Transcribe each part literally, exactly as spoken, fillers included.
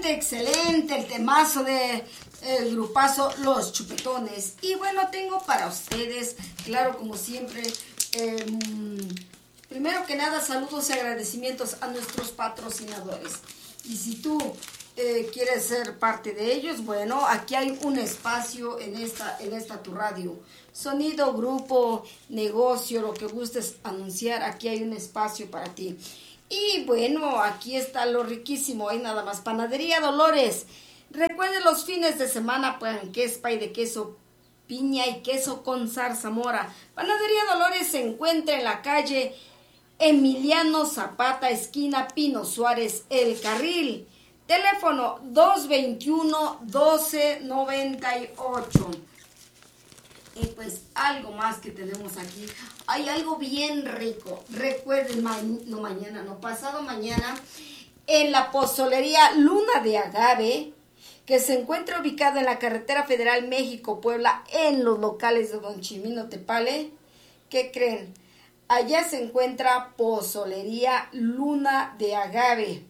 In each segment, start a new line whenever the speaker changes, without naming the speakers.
excelente, excelente el temazo de el grupazo Los Chupetones. Y bueno, tengo para ustedes, claro, como siempre, eh, primero que nada, saludos y agradecimientos a nuestros patrocinadores. Y si tú eh, quieres ser parte de ellos, bueno, aquí hay un espacio en esta, en esta tu radio. Sonido, grupo, negocio, lo que gustes anunciar, aquí hay un espacio para ti. Y bueno, aquí está lo riquísimo, hay nada más. Panadería Dolores. Recuerden los fines de semana, panqués, pay de queso, piña y queso con zarzamora. Panadería Dolores se encuentra en la calle Emiliano Zapata, esquina Pino Suárez, El Carril. Teléfono dos veintiuno, doce noventa y ocho. Y pues algo más que tenemos aquí. Hay algo bien rico. Recuerden, ma no mañana, no pasado mañana, en la pozolería Luna de Agave, que se encuentra ubicada en la carretera federal México-Puebla, en los locales de Don Chimino Tepale. ¿Qué creen? Allá se encuentra pozolería Luna de Agave.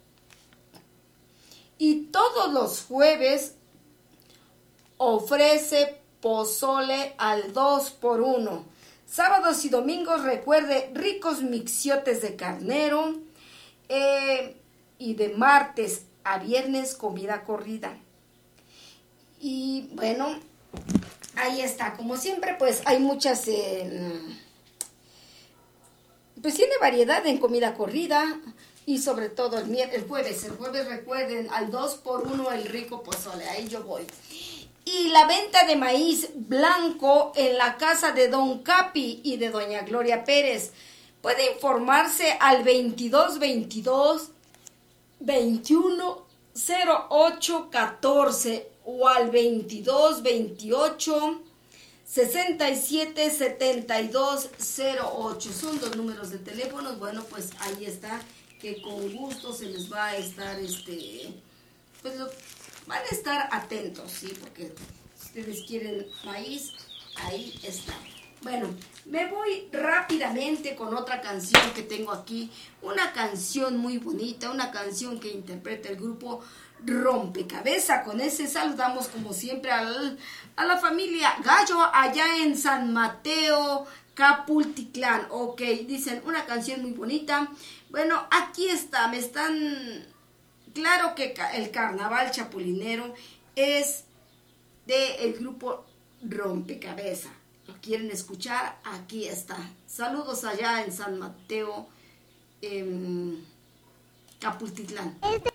Y todos los jueves ofrece pozole al dos por uno. Sábados y domingos, recuerde, ricos mixiotes de carnero. Eh, y de martes a viernes, comida corrida. Y bueno, ahí está. Como siempre, pues hay muchas... Eh, pues tiene variedad en comida corrida. Y sobre todo el, el jueves. El jueves, recuerden, al dos por uno el rico pozole. Ahí yo voy. Y la venta de maíz blanco en la casa de Don Capi y de Doña Gloria Pérez. Puede informarse al veintidós veintidós, veintiuno cero ocho catorce o al veintidós veintiocho, sesenta y siete setenta y dos cero ocho. Son dos números de teléfono. Bueno, pues ahí está, que con gusto se les va a estar, este, pues lo, van a estar atentos, ¿sí? Porque si ustedes quieren maíz, ahí está. Bueno, me voy rápidamente con otra canción que tengo aquí. Una canción muy bonita, una canción que interpreta el grupo Rompecabezas. Con ese saludamos como siempre al, a la familia Gallo allá en San Mateo, Capultitlán. Ok, dicen una canción muy bonita. Bueno, aquí está, me están... Claro que el carnaval chapulinero es del grupo Rompecabezas. ¿Lo quieren escuchar? Aquí está. Saludos allá en San Mateo, en Capultitlán.